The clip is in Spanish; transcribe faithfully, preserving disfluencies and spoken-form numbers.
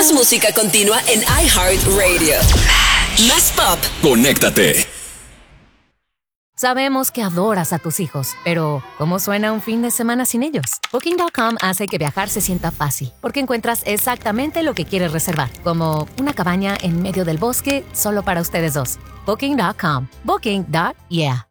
Más música continua en iHeartRadio. Más pop. Conéctate. Sabemos que adoras a tus hijos, pero ¿cómo suena un fin de semana sin ellos? Booking punto com hace que viajar se sienta fácil, porque encuentras exactamente lo que quieres reservar, como una cabaña en medio del bosque solo para ustedes dos. Booking punto com. Booking. Yeah.